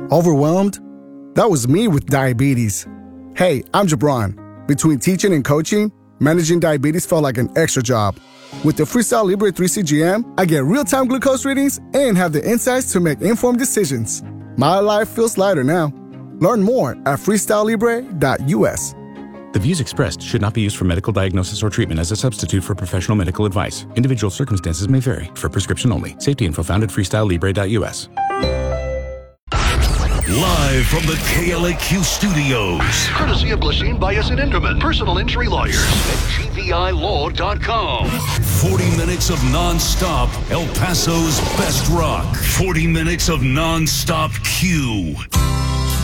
Overwhelmed? That was me with diabetes. Hey, I'm Jabron. Between teaching and coaching, managing diabetes felt like an extra job. With the Freestyle Libre 3 CGM, I get real-time glucose readings and have the insights to make informed decisions. My life feels lighter now. Learn more at freestylelibre.us. The views expressed should not be used for medical diagnosis or treatment as a substitute for professional medical advice. Individual circumstances may vary. For prescription only. Safety info found at freestylelibre.us. Live from the KLAQ studios. Courtesy of Glasheen, Bias, and Inderman, personal injury lawyers at GVILaw.com. 40 minutes of non-stop El Paso's best rock. 40 minutes of non-stop Q.